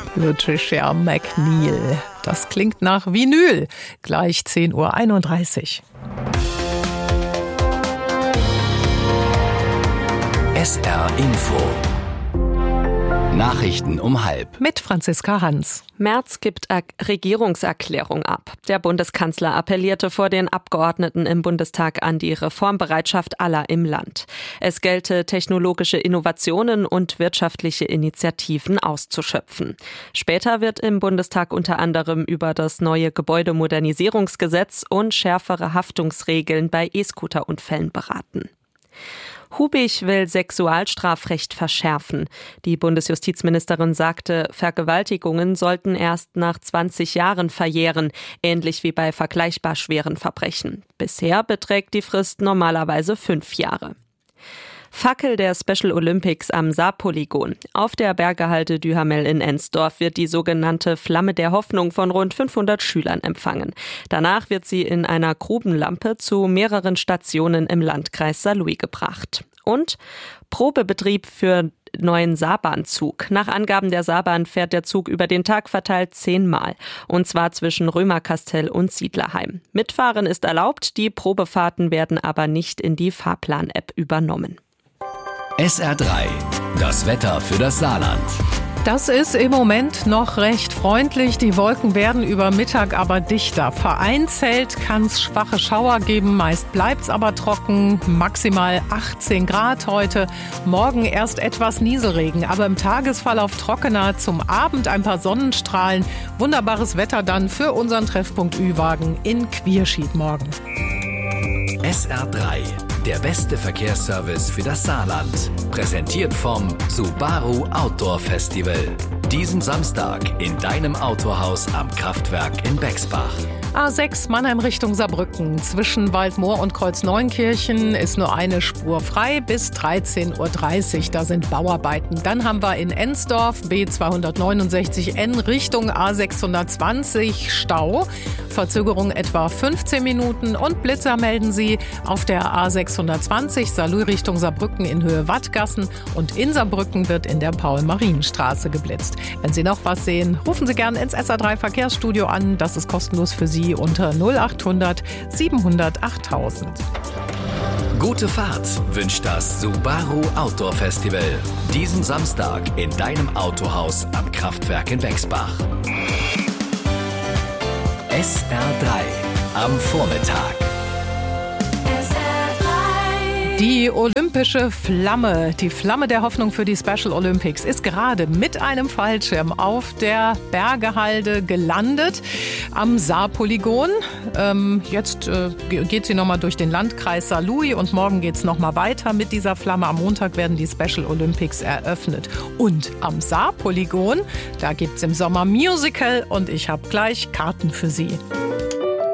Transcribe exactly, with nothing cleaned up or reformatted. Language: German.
Patricia McNeil. Das klingt nach Vinyl. Gleich zehn Uhr einunddreißig. S R Info. Nachrichten um halb. Mit Franziska Hans. Merz gibt Regierungserklärung ab. Der Bundeskanzler appellierte vor den Abgeordneten im Bundestag an die Reformbereitschaft aller im Land. Es gelte, technologische Innovationen und wirtschaftliche Initiativen auszuschöpfen. Später wird im Bundestag unter anderem über das neue Gebäudemodernisierungsgesetz und schärfere Haftungsregeln bei E-Scooter-Unfällen beraten. Hubig will Sexualstrafrecht verschärfen. Die Bundesjustizministerin sagte, Vergewaltigungen sollten erst nach zwanzig Jahren verjähren, ähnlich wie bei vergleichbar schweren Verbrechen. Bisher beträgt die Frist normalerweise fünf Jahre. Fackel der Special Olympics am Saarpolygon. Auf der Bergehalde Duhamel in Ensdorf wird die sogenannte Flamme der Hoffnung von rund fünfhundert Schülern empfangen. Danach wird sie in einer Grubenlampe zu mehreren Stationen im Landkreis Saarlouis gebracht. Und Probebetrieb für neuen Saarbahnzug. Nach Angaben der Saarbahn fährt der Zug über den Tag verteilt zehnmal. Und zwar zwischen Römerkastell und Siedlerheim. Mitfahren ist erlaubt, die Probefahrten werden aber nicht in die Fahrplan-App übernommen. S R drei. Das Wetter für das Saarland. Das ist im Moment noch recht freundlich. Die Wolken werden über Mittag aber dichter. Vereinzelt kann es schwache Schauer geben. Meist bleibt es aber trocken. Maximal achtzehn Grad heute. Morgen erst etwas Nieselregen, aber im Tagesverlauf trockener. Zum Abend ein paar Sonnenstrahlen. Wunderbares Wetter dann für unseren Treffpunkt Ü-Wagen in Quierschied morgen. S R drei. Der beste Verkehrsservice für das Saarland. Präsentiert vom Subaru Outdoor Festival. Diesen Samstag in deinem Autohaus am Kraftwerk in Bexbach. A sechs Mannheim Richtung Saarbrücken. Zwischen Waldmoor und Kreuzneunkirchen ist nur eine Spur frei bis dreizehn Uhr dreißig. Da sind Bauarbeiten. Dann haben wir in Ensdorf B zweihundertneunundsechzig N Richtung A sechshundertzwanzig Stau. Verzögerung etwa fünfzehn Minuten. Und Blitzer melden Sie auf der A sechshundertzwanzig Saarlouis Richtung Saarbrücken in Höhe Wattgassen. Und in Saarbrücken wird in der Paul-Marienstraße geblitzt. Wenn Sie noch was sehen, rufen Sie gerne ins S R drei Verkehrsstudio an. Das ist kostenlos für Sie unter null acht hundert siebenhundert achttausend. Gute Fahrt wünscht das Subaru Outdoor Festival. Diesen Samstag in deinem Autohaus am Kraftwerk in Bexbach. S R drei am Vormittag. Die olympische Flamme, die Flamme der Hoffnung für die Special Olympics, ist gerade mit einem Fallschirm auf der Bergehalde gelandet am Saarpolygon. Ähm, jetzt äh, geht sie nochmal durch den Landkreis Saarlouis und morgen geht es nochmal weiter mit dieser Flamme. Am Montag werden die Special Olympics eröffnet. Und am Saarpolygon, da gibt es im Sommer Musical und ich habe gleich Karten für Sie.